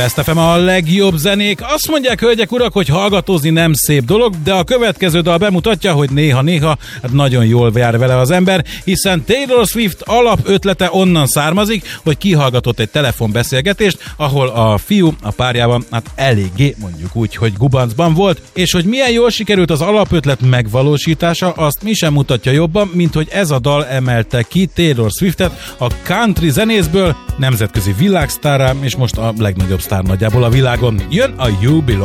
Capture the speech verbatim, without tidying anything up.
Best ef em a legjobb zenék. Azt mondják, hölgyek, urak, hogy hallgatózni nem szép dolog, de a következő dal bemutatja, hogy néha-néha hát nagyon jól jár vele az ember, hiszen Taylor Swift alapötlete onnan származik, hogy kihallgatott egy telefonbeszélgetést, ahol a fiú a párjában hát eléggé, mondjuk úgy, hogy gubancban volt, és hogy milyen jól sikerült az alapötlet megvalósítása, azt mi sem mutatja jobban, mint hogy ez a dal emelte ki Taylor Swiftet a country zenészből nemzetközi világsztárrá, és most a legnagyobb sztár nagyjából a világon. Jön a You Belong.